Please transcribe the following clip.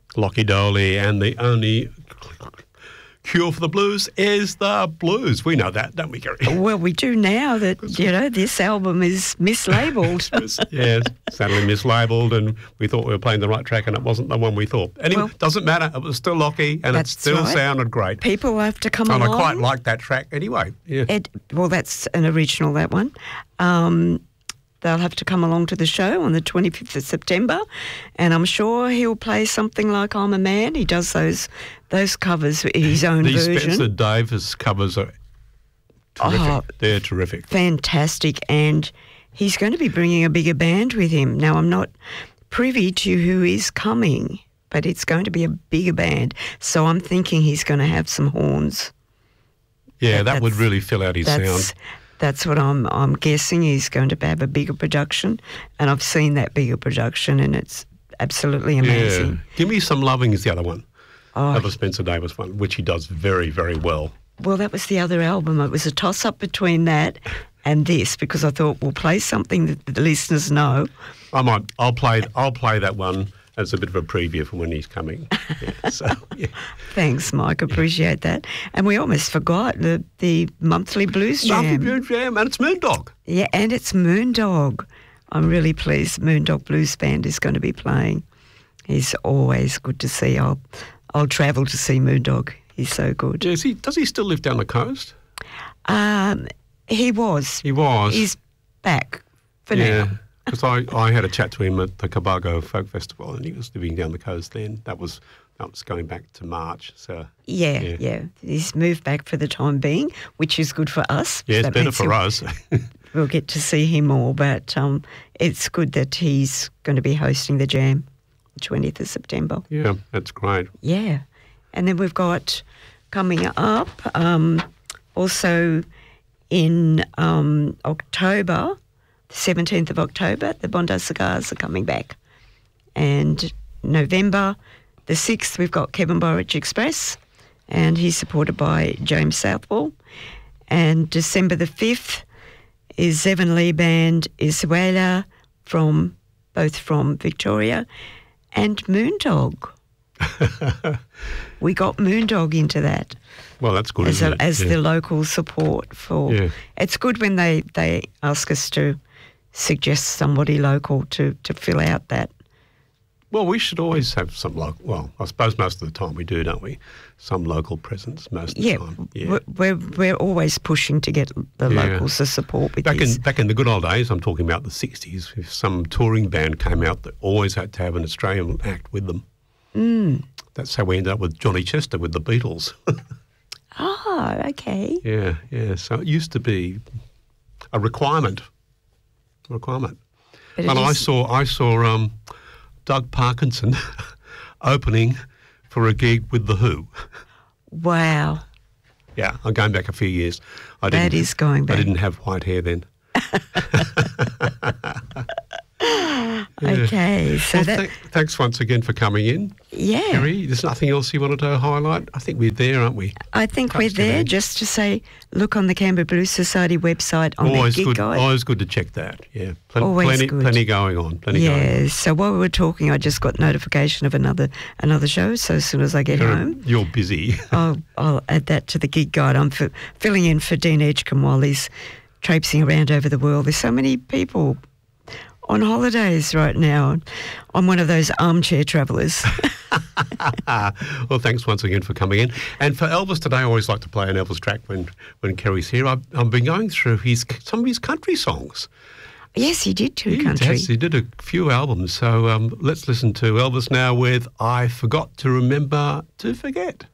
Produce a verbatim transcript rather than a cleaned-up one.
Lockie Doley, and the only cure for the blues is the blues. We know that, don't we, Gary? Well, we do now that, you know, this album is mislabelled. Yes, sadly mislabelled, and we thought we were playing the right track and it wasn't the one we thought. Anyway, Well, doesn't matter. It was still Lockie and it that's still right. sounded great. People have to come And along. I quite like that track anyway. Yeah. Ed, well, that's an original, that one. Um, they'll have to come along to the show on the twenty-fifth of September, and I'm sure he'll play something like I'm a Man. He does those those covers, his own These version. Spencer Davis covers are terrific. Oh, They're terrific. Fantastic, and he's going to be bringing a bigger band with him. Now, I'm not privy to who is coming, but it's going to be a bigger band, so I'm thinking he's going to have some horns. Yeah, that would That's- really fill out his That's sound. that's what I'm I'm guessing. He's going to have a bigger production, and I've seen that bigger production, and it's absolutely amazing. Yeah. Give Me Some Loving is the other one. Oh, Other Spencer Davis one, which he does very, very well. well, that was the other album. It was a toss-up between that and this, because I thought we'll play something that the listeners know. I might. I'll play. I'll play that one as a bit of a preview for when he's coming. Yeah, so yeah. Thanks, Mike. Appreciate that. And we almost forgot the the monthly blues Lovely jam. Blue Jam, and it's Moondog. Yeah, and it's Moondog. I'm really pleased Moondog Blues Band is going to be playing. He's always good to see. I'll I'll travel to see Moondog. He's so good. Does he? Does he still live down the coast? Um, he was. He was. He's back for yeah. now. Because I, I had a chat to him at the Cobargo Folk Festival, and he was living down the coast then. That was that was going back to March. So Yeah, Yeah. yeah, He's moved back for the time being, which is good for us. yeah, it's That better means for he'll- us. We'll get to see him more, but um, it's good that he's going to be hosting the jam, the twentieth of September. Yeah, that's great. Yeah. And then we've got coming up um, also in um, October, the seventeenth of October, the Bondi Cigars are coming back. And November the sixth, we've got Kevin Borich Express, and he's supported by James Southwell. And December the fifth is Evan Lee Band Isuela, from both from Victoria, and Moondog. We got Moondog into that Well, that's good, as, isn't a, it? as yeah. the local support for. Yeah. It's good when they, they ask us to suggest somebody local to, to fill out that. Well, we should always have some local. Well, I suppose most of the time we do, don't we? Some local presence most of the Yeah, time. Yeah. we're, we're we're always pushing to get the Yeah. locals to support with Back this. in back in the good old days, I'm talking about the sixties. If some touring band came out that always had to have an Australian act with them. Mm. That's how we ended up with Johnny Chester with the Beatles. Oh, okay. yeah, yeah. So it used to be a requirement. A requirement. But it And I is- saw I saw um, Doug Parkinson opening for a gig with The Who. Wow. Yeah, I'm going back a few years. I That didn't, is going back. I didn't have white hair then. Okay, so Well, that th- thanks once again for coming in, yeah, Harry. There's nothing else you wanted to highlight? I think we're there, aren't we? I think we're Touched it there in. just to say, look on the Canberra Blues Society website on Always their gig good. guide. Always good to check that. Yeah, Plen- Always plenty, good. plenty going on. Plenty going on. Yeah. So while we were talking, I just got notification of another another show. So as soon as I get You're, home, you're busy. I'll, I'll add that to the gig guide. I'm f- filling in for Dean Edgecombe while he's traipsing around over the world. There's so many people on holidays right now. I'm one of those armchair travellers. Well, thanks once again for coming in. And for Elvis today, I always like to play an Elvis track when, when Kerry's here. I've, I've been going through his some of his country songs. Yes, he did do He country. has. He did a few albums. So um, let's listen to Elvis now with I Forgot to Remember to Forget.